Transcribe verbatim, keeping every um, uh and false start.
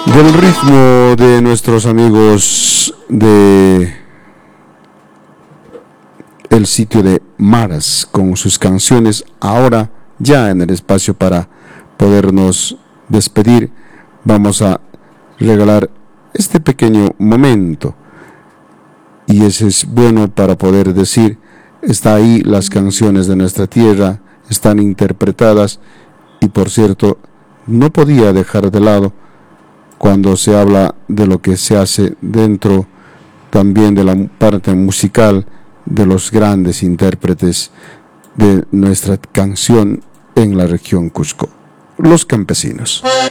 Del ritmo de nuestros amigos de el sitio de Maras con sus canciones, ahora ya en el espacio para podernos despedir, vamos a regalar este pequeño momento, y ese es bueno para poder decir, está ahí, las canciones de nuestra tierra están interpretadas, y por cierto, no podía dejar de lado cuando se habla de lo que se hace dentro también de la parte musical de los grandes intérpretes de nuestra canción en la región Cusco, los campesinos.